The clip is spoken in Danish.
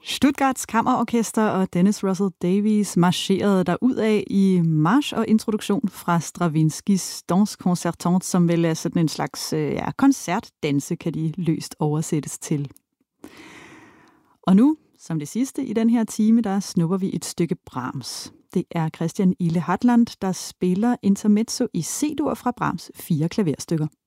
Stuttgarts Kammerorkester og Dennis Russell Davies marcherede derudad i march og introduktion fra Stravinskys Danse Concertante, som vel er sådan en slags koncertdanse, kan de løst oversættes til. Og nu, som det sidste i den her time, der snupper vi et stykke Brahms. Det er Christian Ile Hartland, der spiller intermezzo i C-dur fra Brahms 4 klaverstykker.